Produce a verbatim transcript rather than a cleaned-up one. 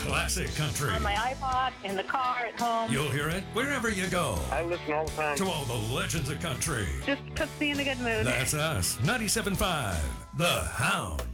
Classic country. On my iPod, in the car, at home. You'll hear it wherever you go. I listen all the time. To all the legends of country. Just puts me in a good mood. That's us. ninety-seven point five, The Hound.